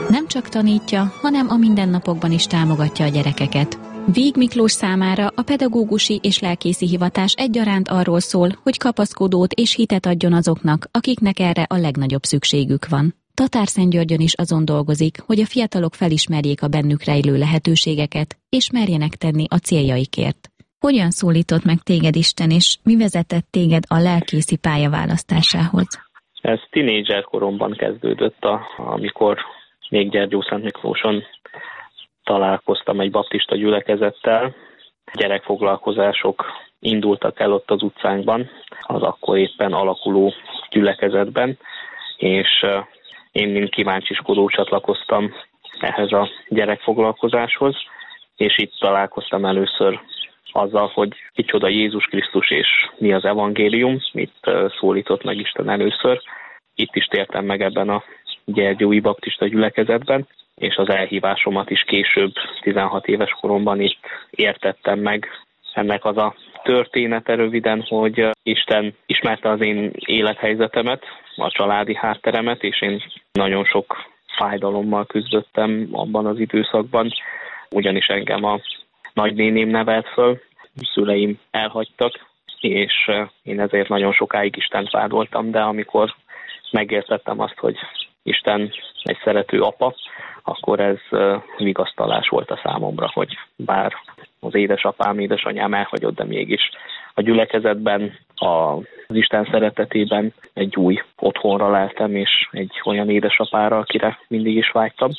Nem csak tanítja, hanem a mindennapokban is támogatja a gyerekeket. Víg Miklós számára a pedagógusi és lelkészi hivatás egyaránt arról szól, hogy kapaszkodót és hitet adjon azoknak, akiknek erre a legnagyobb szükségük van. Tatárszentgyörgyön is azon dolgozik, hogy a fiatalok felismerjék a bennük rejlő lehetőségeket, és merjenek tenni a céljaikért. Hogyan szólított meg téged Isten, és mi vezetett téged a lelkészi pályaválasztásához? Ez tinédzser koromban kezdődött, amikor még Gyergyószent Miklóson találkoztam egy baptista gyülekezettel. Gyerekfoglalkozások indultak el ott az utcánkban, az akkor éppen alakuló gyülekezetben, és én mint kíváncsiskodó csatlakoztam ehhez a gyerekfoglalkozáshoz, és itt találkoztam először azzal, hogy kicsoda Jézus Krisztus és mi az evangélium, mit szólított meg Isten először. Itt is tértem meg ebben a gyergyói baptista gyülekezetben, és az elhívásomat is később, 16 éves koromban itt értettem meg. Ennek az a története röviden, hogy Isten ismerte az én élethelyzetemet, a családi hátteremet, és én nagyon sok fájdalommal küzdöttem abban az időszakban, ugyanis engem a nagynéném nevelt föl, szüleim elhagytak, és én ezért nagyon sokáig Istent vádoltam, de amikor megértettem azt, hogy Isten egy szerető apa, akkor ez vigasztalás volt a számomra, hogy bár az édesapám, édesanyám elhagyott, de mégis a gyülekezetben, az Isten szeretetében egy új otthonra leltem, és egy olyan édesapára, akire mindig is vágytam,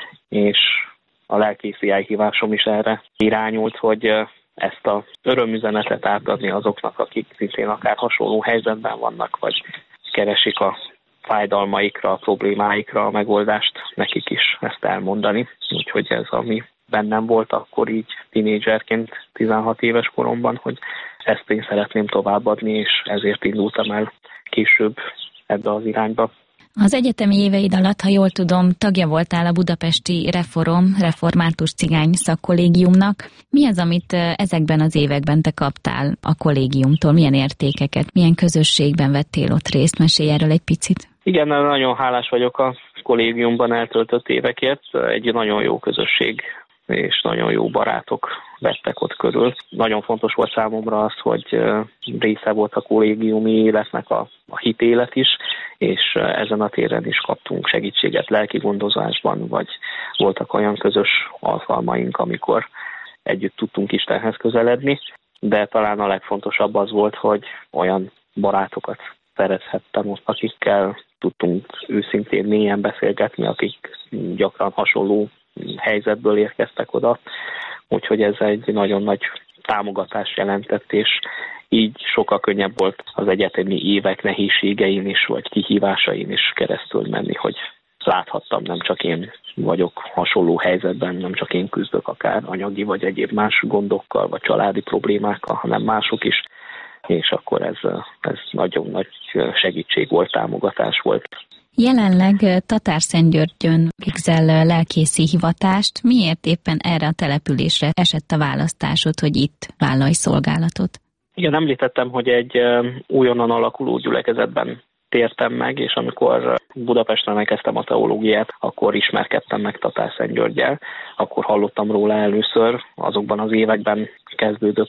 és a lelkészi elhívásom is erre irányult, hogy ezt az örömüzenetet átadni azoknak, akik szintén akár hasonló helyzetben vannak, vagy keresik a fájdalmaikra, a problémáikra a megoldást, nekik is ezt elmondani. Úgyhogy ez, ami bennem volt akkor így tínédzserként 16 éves koromban, hogy ezt én szeretném továbbadni, és ezért indultam el később ebbe az irányba. Az egyetemi éveid alatt, ha jól tudom, tagja voltál a budapesti református cigány szakkollégiumnak. Mi az, amit ezekben az években te kaptál a kollégiumtól? Milyen értékeket, milyen közösségben vettél ott részt? Mesélj erről egy picit. Igen, nagyon hálás vagyok a kollégiumban eltöltött évekért. Egy nagyon jó közösség és nagyon jó barátok vettek ott körül. Nagyon fontos volt számomra az, hogy része volt a kollégiumi életnek a hitélet is, és ezen a téren is kaptunk segítséget lelki gondozásban, vagy voltak olyan közös alkalmaink, amikor együtt tudtunk Istenhez közeledni, de talán a legfontosabb az volt, hogy olyan barátokat szerezhettem ott, akikkel tudtunk őszintén mélyen beszélgetni, akik gyakran hasonló helyzetből érkeztek oda, úgyhogy ez egy nagyon nagy támogatást jelentett, és így sokkal könnyebb volt az egyetemi évek nehézségein is, vagy kihívásain is keresztül menni, hogy láthattam, nem csak én vagyok hasonló helyzetben, nem csak én küzdök akár anyagi vagy egyéb más gondokkal, vagy családi problémákkal, hanem mások is, és akkor ez nagyon nagy segítség volt, támogatás volt. Jelenleg Tatárszentgyörgyön végzel lelkészi hivatást. Miért éppen erre a településre esett a választásod, hogy itt vállalj szolgálatot? Igen, említettem, hogy egy újonnan alakuló gyülekezetben tértem meg, és amikor Budapesten elkezdtem a teológiát, akkor ismerkedtem meg Tatárszentgyörggyel, akkor hallottam róla először, azokban az években kezdődött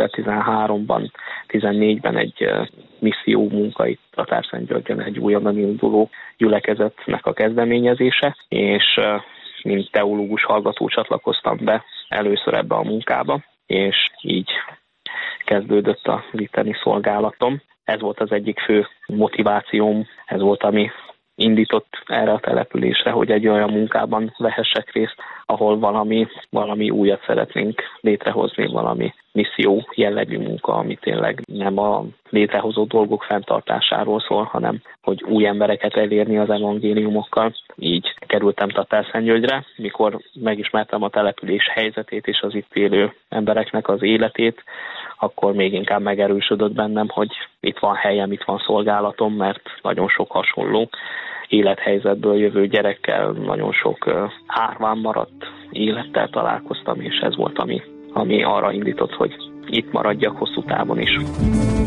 2013-ban, 14-ben egy misszió munka itt Tatárszentgyörgyön, egy újonnan induló gyülekezetnek a kezdeményezése, és mint teológus hallgató csatlakoztam be először ebbe a munkába, és így kezdődött a itteni szolgálatom. Ez volt az egyik fő motivációm, ez volt, ami indított erre a településre, hogy egy olyan munkában vehessek részt, ahol valami újat szeretnénk létrehozni, valami misszió jellegű munka, ami tényleg nem a létrehozott dolgok fenntartásáról szól, hanem hogy új embereket elérni az evangéliumokkal. Így kerültem Tatárszentgyörgyre, mikor megismertem a település helyzetét és az itt élő embereknek az életét, akkor még inkább megerősödött bennem, hogy itt van helyem, itt van szolgálatom, mert nagyon sok hasonló élethelyzetből jövő gyerekkel, nagyon sok árván maradt élettel találkoztam, és ez volt, ami arra indított, hogy itt maradjak hosszú távon is.